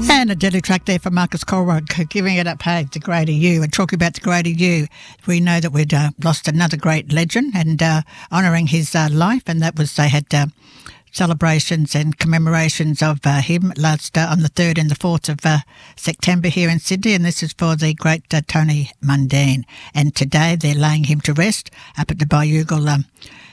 And a deadly track there from Marcus Colrod, giving it up, hey, to Greater You. And talking about the Greater You, we know that we'd lost another great legend and honouring his life, and that was they had celebrations and commemorations of him last on the 3rd and the 4th of September here in Sydney, and this is for the great Tony Mundine. And today they're laying him to rest up at the Bayougal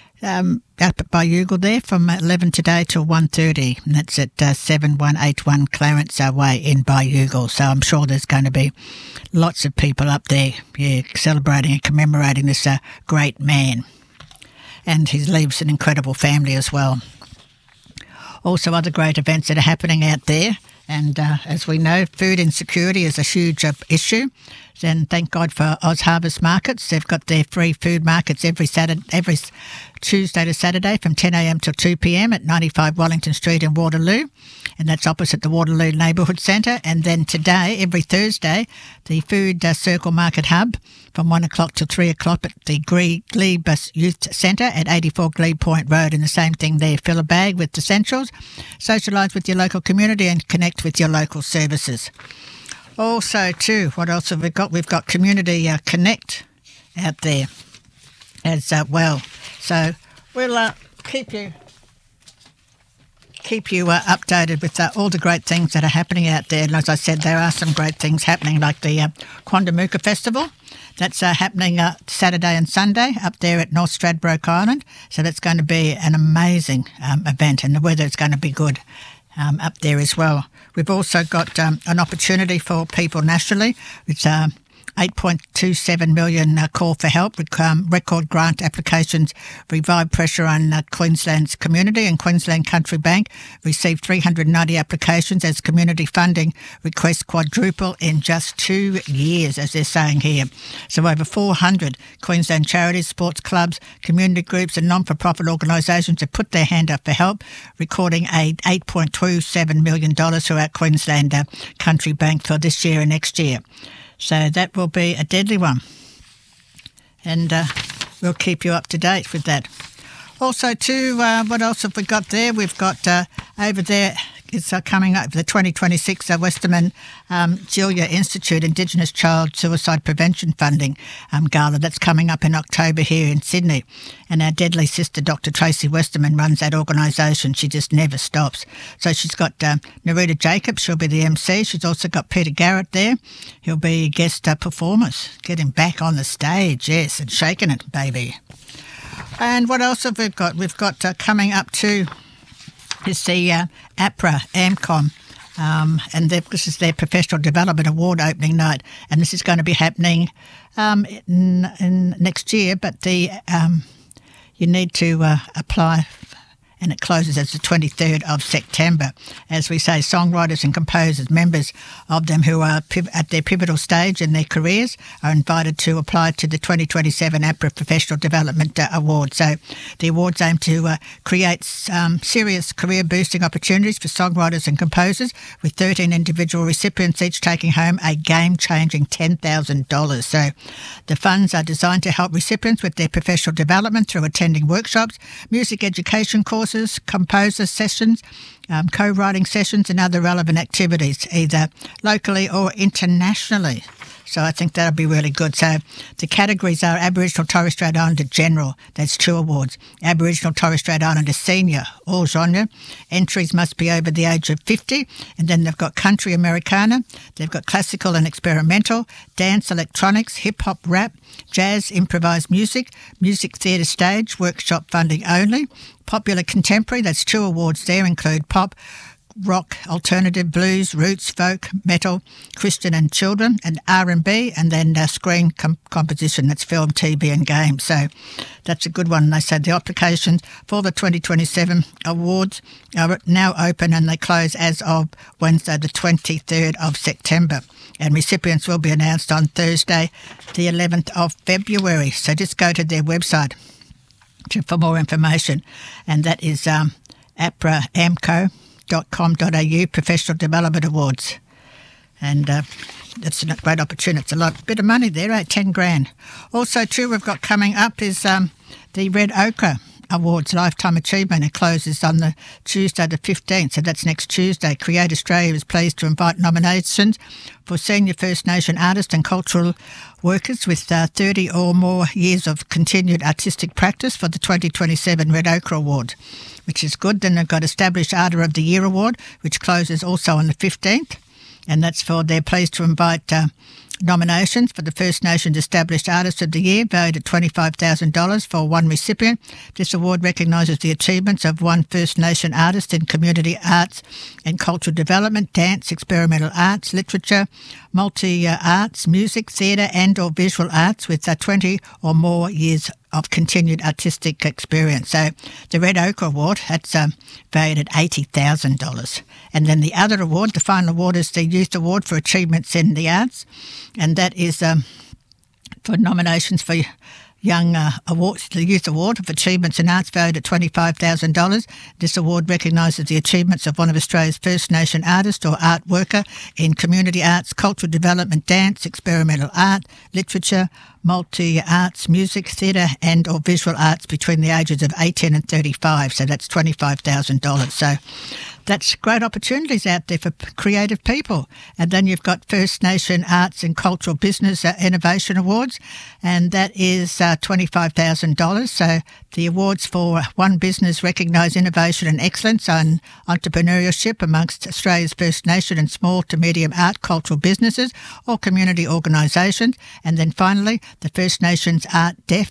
there from 11 today till 1:30, and that's at 7181 Clarence Way in Bayougal. So I'm sure there's going to be lots of people up there, celebrating and commemorating this great man. And he leaves an incredible family as well. Also, other great events that are happening out there. And as we know, food insecurity is a huge issue. And thank God for Oz Harvest Markets. They've got their free food markets every Tuesday to Saturday from 10 a.m. till 2 p.m. at 95 Wellington Street in Waterloo. And that's opposite the Waterloo Neighbourhood Centre. And then today, every Thursday, the Food Circle Market Hub from 1 o'clock till 3 o'clock at the Glebe Youth Centre at 84 Glebe Point Road. And the same thing there, fill a bag with essentials, socialise with your local community and connect with your local services. Also, too, what else have we got? We've got Community Connect out there as well. So we'll keep you updated with all the great things that are happening out there. And as I said, there are some great things happening, like the Quandamooka Festival. That's happening Saturday and Sunday up there at North Stradbroke Island. So that's going to be an amazing event, and the weather is going to be good up there as well. We've also got an opportunity for people nationally. It's 8.27 million call for help, record grant applications, revive pressure on Queensland's community, and Queensland Country Bank received 390 applications as community funding requests quadruple in just 2 years, as they're saying here. So over 400 Queensland charities, sports clubs, community groups and non-for-profit organisations have put their hand up for help, recording a $8.27 million throughout Queensland Country Bank for this year and next year. So that will be a deadly one. And we'll keep you up to date with that. Also, too, what else have we got there? We've got over there, it's coming up, the 2026 Westerman Julia Institute Indigenous Child Suicide Prevention Funding Gala. That's coming up in October here in Sydney. And our deadly sister, Dr. Tracy Westerman, runs that organisation. She just never stops. So she's got Narita Jacobs, she'll be the MC. She's also got Peter Garrett there. He'll be guest performers. Get him back on the stage, yes, and shaking it, baby. And what else have we got? We've got coming up too is the APRA AMCOM, and this is their Professional Development Award opening night, and this is going to be happening in next year, but the you need to apply, and it closes as the 23rd of September. As we say, songwriters and composers, members of them who are at their pivotal stage in their careers are invited to apply to the 2027 APRA Professional Development Award. So the awards aim to create serious career-boosting opportunities for songwriters and composers, with 13 individual recipients each taking home a game-changing $10,000. So the funds are designed to help recipients with their professional development through attending workshops, music education courses, composer sessions, co-writing sessions and other relevant activities, either locally or internationally. So I think that'll be really good. So the categories are Aboriginal Torres Strait Islander General, that's 2 awards. Aboriginal Torres Strait Islander Senior, all genre. Entries must be over the age of 50. And then they've got Country Americana, they've got Classical and Experimental, Dance, Electronics, Hip-Hop, Rap, Jazz, Improvised Music, Music Theatre Stage, Workshop funding only. Popular Contemporary, that's 2 awards there, include Pop, Rock, Alternative, Blues, Roots, Folk, Metal, Christian and Children, and R&B, and then Screen Composition, that's Film, TV and Games. So that's a good one. They said the applications for the 2027 awards are now open, and they close as of Wednesday the 23rd of September. And recipients will be announced on Thursday the 11th of February. So just go to their website for more information, and that is apraamco.com.au Professional Development Awards. And that's a great opportunity. It's a bit of money there, 10 grand. Also, too, we've got coming up is the Red Ochre Awards Lifetime Achievement. It closes on the Tuesday the 15th, so that's next Tuesday. Create Australia is pleased to invite nominations for senior First Nation artists and cultural workers with 30 or more years of continued artistic practice for the 2027 Red Ochre Award, which is good. Then they've got Established Arter of the Year Award, which closes also on the 15th, and that's for they're pleased to invite nominations for the First Nations Established Artist of the Year, valued at $25,000 for one recipient. This award recognises the achievements of one First Nation artist in community arts and cultural development, dance, experimental arts, literature, multi-arts, music, theatre and or visual arts with 20 or more years of continued artistic experience. So the Red Ochre Award, that's valued at $80,000. And then the other award, the final award, is the Youth Award for Achievements in the Arts, and that is for nominations for Young Awards, the Youth Award of Achievements in Arts, valued at $25,000. This award recognises the achievements of one of Australia's First Nation artists or art worker in community arts, cultural development, dance, experimental art, literature, multi-arts, music, theatre and or visual arts between the ages of 18 and 35. So that's $25,000. So that's great opportunities out there for creative people. And then you've got First Nation Arts and Cultural Business Innovation Awards, and that is $25,000. So the awards for one business recognise innovation and excellence and entrepreneurship amongst Australia's First Nation and small to medium art cultural businesses or community organisations. And then finally, the First Nations Art, Deaf